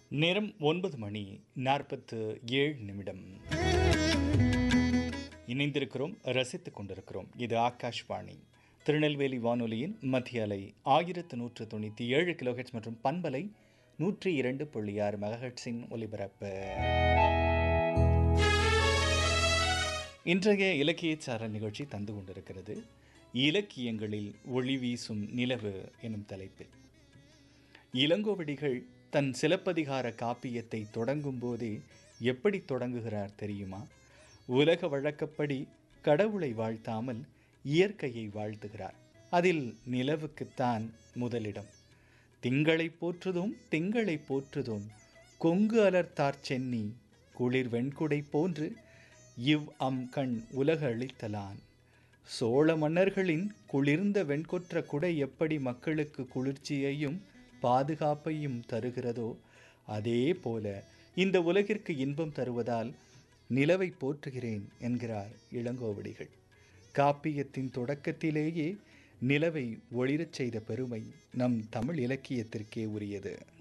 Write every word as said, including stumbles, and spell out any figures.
நேரம் ஒன்பது மணி நாற்பத்து ஏழு நிமிடம். இணைந்திருக்கிறோம், ரசித்துக் கொண்டிருக்கிறோம். இது ஆகாஷ்வாணி திருநெல்வேலி வானொலியின் மத்திய அலை ஆயிரத்து நூற்று தொண்ணூற்றி ஏழு கிலோஹெட்ஸ் மற்றும் பண்பலை நூற்றி இரண்டு புள்ளி ஆறு மெகாஹெட்ஸின் ஒலிபரப்பு. இன்றைய இலக்கிய சாரல் நிகழ்ச்சி தந்து கொண்டிருக்கிறது இலக்கியங்களில் ஒளி வீசும் நிலவு எனும் தலைப்பில். இளங்கோவடிகள் தன் சிலப்பதிகார காப்பியத்தை தொடங்கும் போதே எப்படி தொடங்குகிறார் தெரியுமா? உலக வழக்கப்படி கடவுளை வாழ்த்தாமல் இயற்கையை வாழ்த்துகிறார். அதில் நிலவுக்குத்தான் முதலிடம். திங்களை போற்றுதும் திங்களை போற்றுதும் கொங்கு அலர்த்தார் சென்னி குளிர் வெண்குடை போன்று இவ் அம் கண் உலக அளித்தலான். சோழ மன்னர்களின் குளிர்ந்த வெண்கொற்ற குடை எப்படி மக்களுக்கு குளிர்ச்சியையும் பாதுகாப்பையும் தருகிறதோ அதே போல இந்த உலகிற்கு இன்பம் தருவதால் நிலவை போற்றுகிறேன் என்கிறார் இளங்கோவடிகள். காப்பியத்தின் தொடக்கத்திலேயே நிலவை ஒளிரச் செய்த பெருமை நம் தமிழ் இலக்கியத்திற்கே உரியது.